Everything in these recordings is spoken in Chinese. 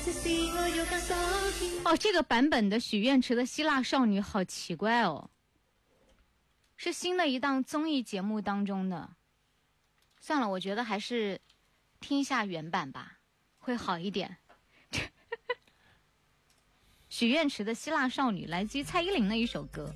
哦，这个版本的许愿池的希腊少女好奇怪哦，是新的一档综艺节目当中的。算了，我觉得还是听一下原版吧，会好一点。许愿池的希腊少女来自于蔡依林的一首歌。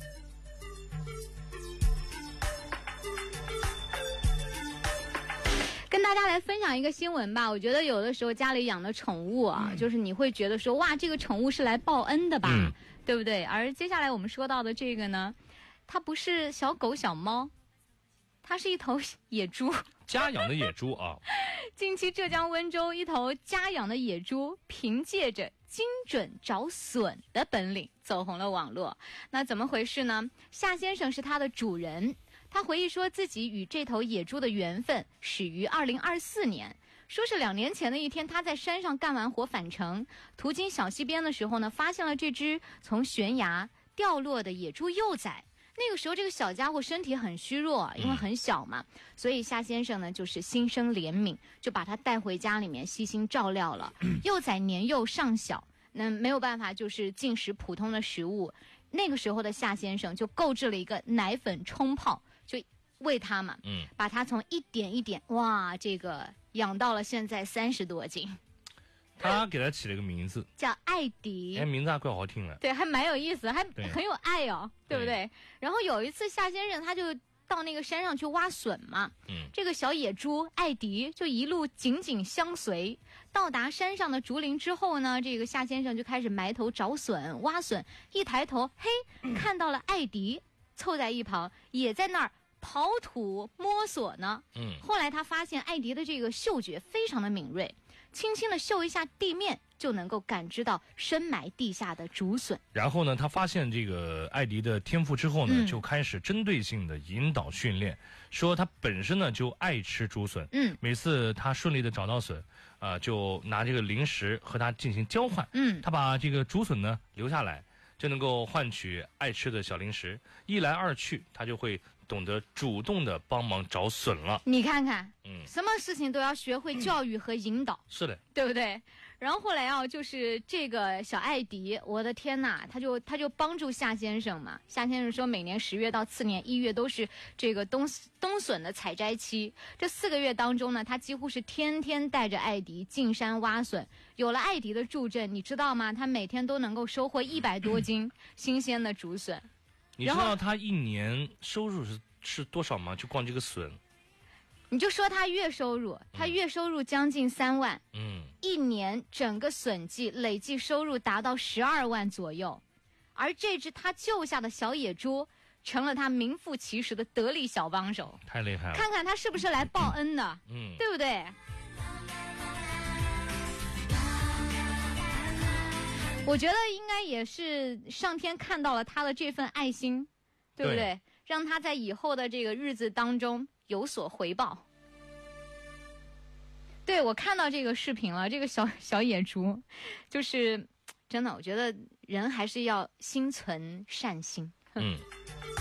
跟大家来分享一个新闻吧，我觉得有的时候家里养的宠物啊，就是你会觉得说哇，这个宠物是来报恩的吧，对不对？而接下来我们说到的这个呢，它不是小狗小猫，它是一头野猪， 家养的野猪啊。 近期浙江温州一头家养的野猪凭借着精准找笋的本领走红了网络。那怎么回事呢？夏先生是它的主人，他回忆说自己与这头野猪的缘分始于2024年，说是2年前的一天，他在山上干完活返程，途经小溪边的时候呢，发现了这只从悬崖掉落的野猪幼崽。那个时候这个小家伙身体很虚弱，因为很小嘛，所以夏先生呢就是心生怜悯，就把他带回家里面细心照料了。幼崽年幼尚小，那没有办法就是进食普通的食物，那个时候的夏先生就购置了一个奶粉冲泡，就喂它嘛，把它从一点一点哇，这个养到了现在30多斤。 他给他起了个名字叫艾迪， 名字还怪好听的， 对，还蛮有意思，还很有爱哦， 对不对？然后有一次夏先生他就到那个山上去挖笋嘛，这个小野猪艾迪就一路紧紧相随，到达山上的竹林之后呢，这个夏先生就开始埋头找笋挖笋，一抬头嘿，看到了艾迪凑在一旁，也在那儿刨土摸索呢。后来他发现艾迪的这个嗅觉非常的敏锐，轻轻的嗅一下地面就能够感知到深埋地下的竹笋。然后呢，他发现这个艾迪的天赋之后呢，就开始针对性的引导训练，说他本身呢就爱吃竹笋，每次他顺利的找到笋，就拿这个零食和他进行交换，他把这个竹笋呢留下来，就能够换取爱吃的小零食，一来二去，他就会懂得主动的帮忙找笋了。 你看看，什么事情都要学会教育和引导， 是的， 对不对？然后后来啊，就是这个小艾迪，我的天哪，他就帮助夏先生嘛。夏先生说，每年10月到次年1月都是这个冬笋的采摘期，这4个月当中呢，他几乎是天天带着艾迪进山挖笋。有了艾迪的助阵，你知道吗？他每天都能够收获100多斤新鲜的竹笋。 你知道他一年收入是多少吗？就光这个笋。 你就说他月收入，将近3万，一年整个笋季累计收入达到12万左右，而这只他救下的小野猪成了他名副其实的得力小帮手， 太厉害了！ 看看他是不是来报恩的，对不对？我觉得应该也是上天看到了他的这份爱心，对不对？让他在以后的这个日子当中有所回报。对，我看到这个视频了，这个小野猪，就是真的，我觉得人还是要心存善心。